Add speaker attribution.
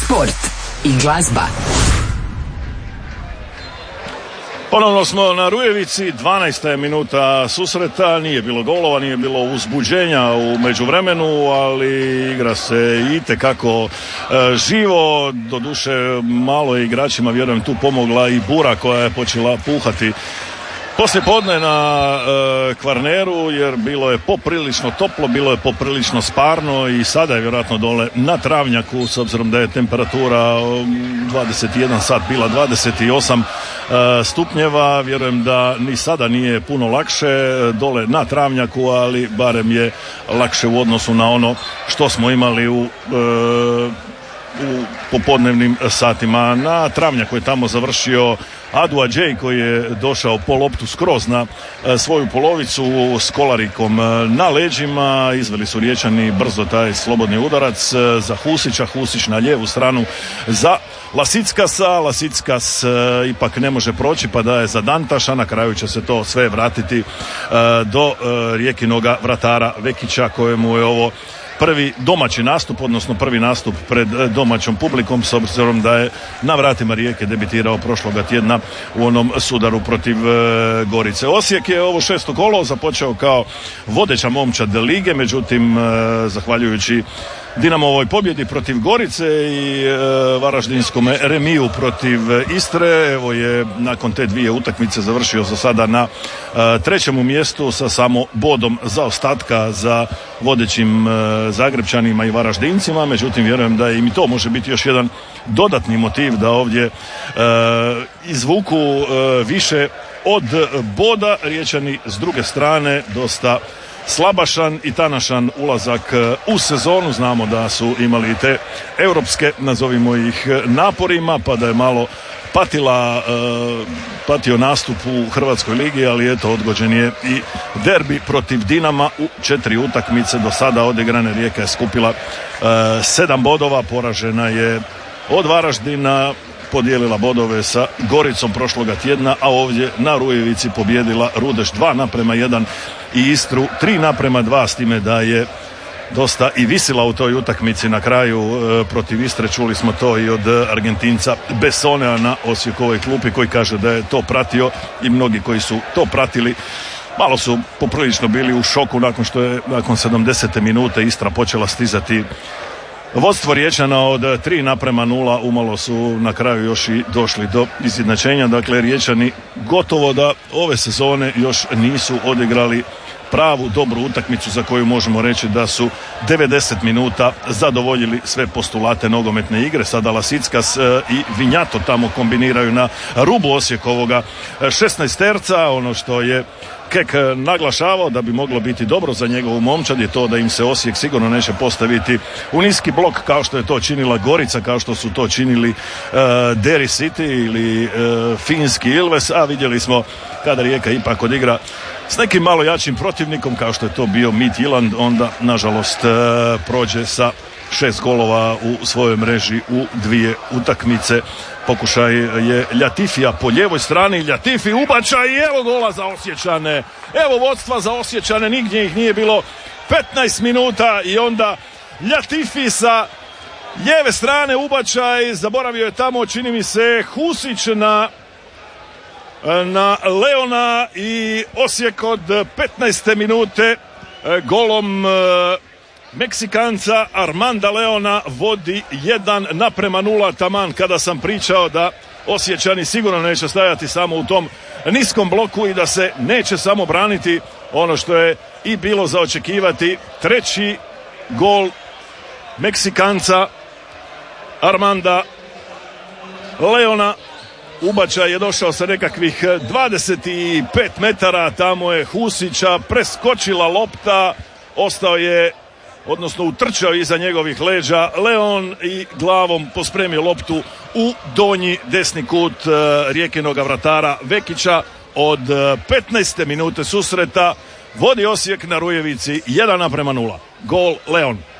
Speaker 1: Sport i glazba.
Speaker 2: Ponovno smo na Rujevici, 12. je minuta susreta, nije bilo golova, nije bilo uzbuđenja u međuvremenu, ali igra se itekako živo, doduše malo je igračima, vjerujem, tu pomogla i bura koja je počela puhati poslije podne na Kvarneru, jer bilo je poprilično toplo, bilo je poprilično sparno i sada je vjerojatno dole na travnjaku, s obzirom da je temperatura 21 sat bila 28 stupnjeva. Vjerujem da ni sada nije puno lakše dole na travnjaku, ali barem je lakše u odnosu na ono što smo imali u popodnevnim satima. Na travnjaku je tamo završio Adu Adjei, koji je došao po loptu skroz na svoju polovicu s kolarikom na leđima. Izveli su Riječani brzo taj slobodni udarac za Husića, Husić na lijevu stranu za Lasickasa. Lasickas ipak ne može proći pa daje za Dantaša. Na kraju će se to sve vratiti do Rijekinoga vratara Vekića, kojemu je ovo prvi domaći nastup, odnosno prvi nastup pred domaćom publikom, s obzirom da je na vratima Rijeke debitirao prošloga tjedna u onom sudaru protiv Gorice. Osijek je ovo 6. kolo započeo kao vodeća momčad lige, međutim zahvaljujući Dinamovoj pobjedi protiv Gorice i varaždinskom remiju protiv Istre, evo je nakon te dvije utakmice završio za sada na trećemu mjestu sa samo bodom zaostatka za vodećim Zagrepčanima i Varaždincima. Međutim, vjerujem da im i to može biti još jedan dodatni motiv da ovdje izvuku više od boda. Riječani s druge strane dosta slabašan i tanašan ulazak u sezonu. Znamo da su imali te europske, nazovimo ih, naporima, pa da je malo patio nastup u Hrvatskoj ligi, ali eto, odgođen je i derbi protiv Dinama u 4 utakmice do sada odigrane. Rijeka je skupila 7 bodova, poražena je od Varaždina, podijelila bodove sa Goricom prošloga tjedna, a ovdje na Rujevici pobjedila Rudeš 2:1 i Istru 3:2, s time da je dosta i visila u toj utakmici na kraju protiv Istre. Čuli smo to i od Argentinca Bessonea na Osijekovoj klupi, koji kaže da je to pratio i mnogi koji su to pratili malo su poprilično bili u šoku nakon što je nakon 70. minute Istra počela stizati vodstvo Riječana od 3:0. Umalo su na kraju još i došli do izjednačenja. Dakle, Riječani gotovo da ove sezone još nisu odigrali pravu dobru utakmicu za koju možemo reći da su 90 minuta zadovoljili sve postulate nogometne igre. Sada Lasickas i Vinjato tamo kombiniraju na rubu Osijekovoga 16-terca. Ono što je Kek naglašavao da bi moglo biti dobro za njegovu momčad je to da im se Osijek sigurno neće postaviti u niski blok kao što je to činila Gorica, kao što su to činili Derry City ili finski Ilves, a vidjeli smo kada Rijeka ipak odigra s nekim malo jačim protivnikom kao što je to bio Midtjylland, onda nažalost prođe sa 6 golova u svojoj mreži u 2 utakmice. Pokušaj je Ljatifija po lijevoj strani, Ljatifi ubačaj i evo gola za Osječane, evo vodstva za Osječane, nigdje ih nije bilo. 15 minuta i onda Ljatifi sa lijeve strane ubačaj, zaboravio je tamo čini mi se Husić na Leona i Osijek od 15. minute golom Meksikanca Armanda Leona vodi 1:0. Taman kada sam pričao da Osječani sigurno neće stajati samo u tom niskom bloku i da se neće samo braniti, ono što je i bilo za očekivati. Treći gol Meksikanca Armanda Leona, ubačaj je došao sa nekakvih 25 metara, tamo je Husića preskočila lopta, ostao je, odnosno utrčao iza njegovih leđa Leon i glavom pospremio loptu u donji desni kut Rijekinoga vratara Vekića. Od 15. minute susreta vodi Osijek na Rujevici 1:0. Gol Leon.